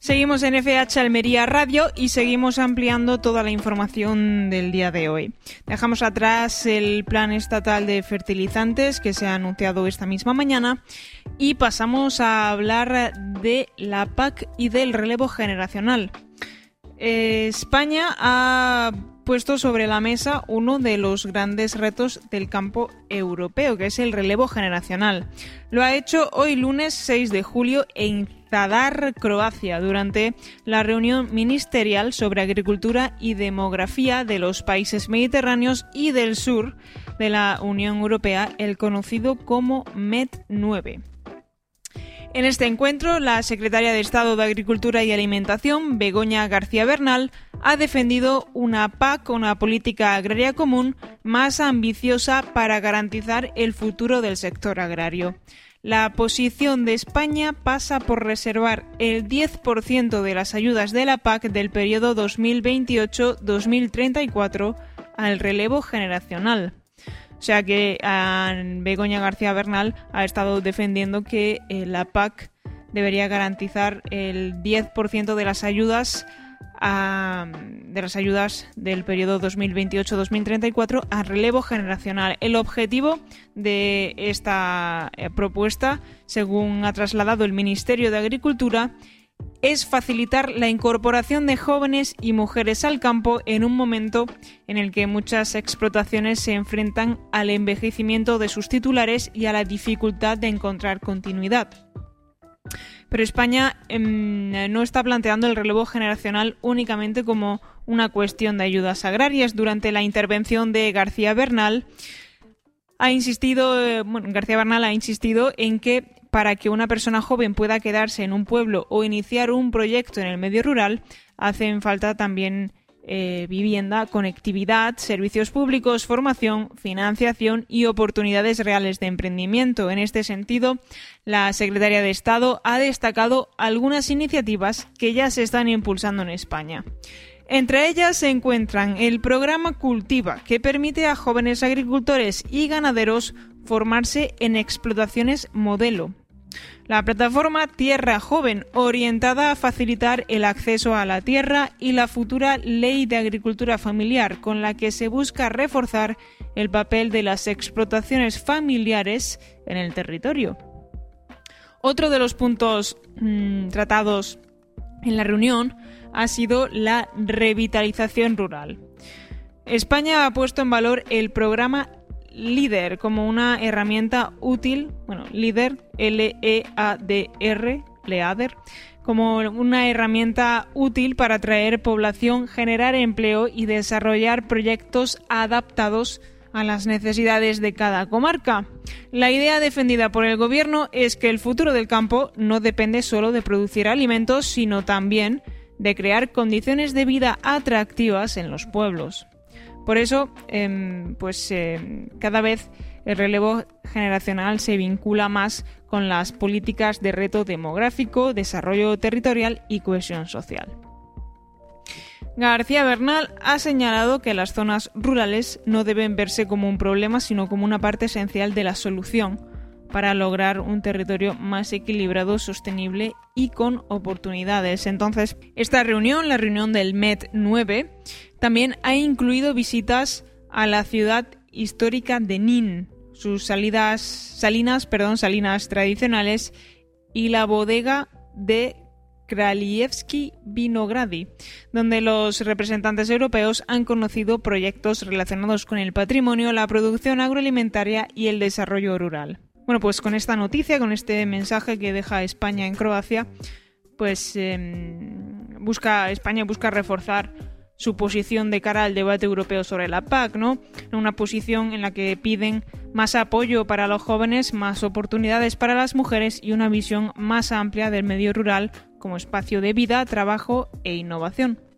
Seguimos en FH Almería Radio y seguimos ampliando toda la información del día de hoy. Dejamos atrás el Plan Estatal de Fertilizantes que se ha anunciado esta misma mañana y pasamos a hablar de la PAC y del relevo generacional. España ha puesto sobre la mesa uno de los grandes retos del campo europeo, que es el relevo generacional. Lo ha hecho hoy lunes 6 de julio en Zadar, Croacia, durante la reunión ministerial sobre agricultura y demografía de los países mediterráneos y del sur de la Unión Europea, el conocido como MED9. En este encuentro, la secretaria de Estado de Agricultura y Alimentación, Begoña García Bernal, ha defendido una PAC, una política agraria común, más ambiciosa para garantizar el futuro del sector agrario. La posición de España pasa por reservar el 10% de las ayudas de la PAC del periodo 2028-2034 al relevo generacional. O sea que Begoña García Bernal ha estado defendiendo que la PAC debería garantizar el 10% de las ayudas del periodo 2028-2034 al relevo generacional. El objetivo de esta propuesta, según ha trasladado el Ministerio de Agricultura, es facilitar la incorporación de jóvenes y mujeres al campo en un momento en el que muchas explotaciones se enfrentan al envejecimiento de sus titulares y a la dificultad de encontrar continuidad. Pero España no está planteando el relevo generacional únicamente como una cuestión de ayudas agrarias. Durante la intervención de García Bernal ha insistido en que para que una persona joven pueda quedarse en un pueblo o iniciar un proyecto en el medio rural, hacen falta también vivienda, conectividad, servicios públicos, formación, financiación y oportunidades reales de emprendimiento. En este sentido, la secretaria de Estado ha destacado algunas iniciativas que ya se están impulsando en España. Entre ellas se encuentran el programa Cultiva, que permite a jóvenes agricultores y ganaderos formarse en explotaciones modelo. La plataforma Tierra Joven, orientada a facilitar el acceso a la tierra, y la futura Ley de Agricultura Familiar, con la que se busca reforzar el papel de las explotaciones familiares en el territorio. Otro de los puntos tratados en la reunión ha sido la revitalización rural. España ha puesto en valor el programa LEADER como una herramienta útil, LEADER, LEADER, como una herramienta útil para atraer población, generar empleo y desarrollar proyectos adaptados a las necesidades de cada comarca. La idea defendida por el Gobierno es que el futuro del campo no depende solo de producir alimentos, sino también de crear condiciones de vida atractivas en los pueblos. Por eso, cada vez el relevo generacional se vincula más con las políticas de reto demográfico, desarrollo territorial y cohesión social. García Bernal ha señalado que las zonas rurales no deben verse como un problema, sino como una parte esencial de la solución para lograr un territorio más equilibrado, sostenible y con oportunidades. Entonces, esta reunión, la reunión del MED9, también ha incluido visitas a la ciudad histórica de Nin, sus salinas tradicionales y la bodega de Kralievski Vinogradi, donde los representantes europeos han conocido proyectos relacionados con el patrimonio, la producción agroalimentaria y el desarrollo rural. Bueno, pues con esta noticia, con este mensaje que deja España en Croacia, pues España busca reforzar su posición de cara al debate europeo sobre la PAC, ¿no? Una posición en la que piden más apoyo para los jóvenes, más oportunidades para las mujeres y una visión más amplia del medio rural como espacio de vida, trabajo e innovación.